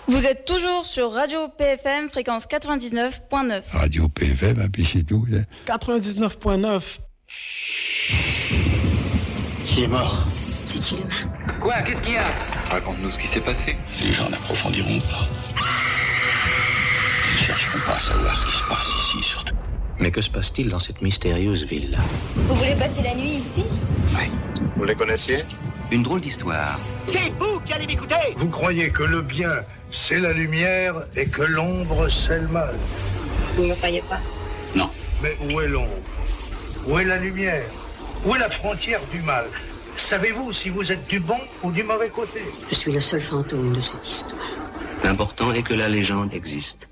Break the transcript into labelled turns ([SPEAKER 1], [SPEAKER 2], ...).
[SPEAKER 1] Vous êtes toujours sur Radio PFM, fréquence 99.9.
[SPEAKER 2] Radio PFM, puis c'est tout.
[SPEAKER 3] 99.9.
[SPEAKER 4] Il est mort.
[SPEAKER 5] C'est inhumain.
[SPEAKER 4] Quoi? Qu'est-ce qu'il y a?
[SPEAKER 6] Raconte-nous ce qui s'est passé.
[SPEAKER 4] Les gens n'approfondiront pas. Ils ne chercheront pas à savoir ce qui se passe ici, surtout. Mais que se passe-t-il dans cette mystérieuse ville-là?
[SPEAKER 5] Vous voulez passer la nuit ici?
[SPEAKER 6] Oui. Vous les connaissiez?
[SPEAKER 4] Une drôle d'histoire.
[SPEAKER 7] C'est vous qui allez m'écouter!
[SPEAKER 8] Vous croyez que le bien, c'est la lumière et que l'ombre, c'est le mal?
[SPEAKER 5] Vous ne me croyez pas?
[SPEAKER 4] Non.
[SPEAKER 8] Mais où est l'ombre? Où est la lumière? Où est la frontière du mal? Savez-vous si vous êtes du bon ou du mauvais côté?
[SPEAKER 5] Je suis le seul fantôme de cette histoire.
[SPEAKER 4] L'important est que la légende existe.